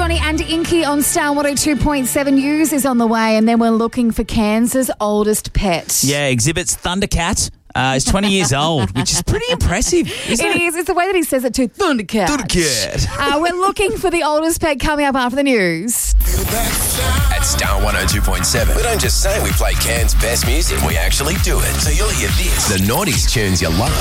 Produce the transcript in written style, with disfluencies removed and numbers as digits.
Johnny and Inky on Star 102.7 News is on the way, and then we're looking for Cairns' oldest pet. Yeah, exhibits Thundercat. He's 20 years old, which is pretty impressive, isn't it? It is. It's the way that he says it too. Thundercat. Thundercat. We're looking for the oldest pet coming up after the news. At Star 102.7, we don't just say we play Cairns' best music, we actually do it. So you'll hear this, the noughties tunes you love.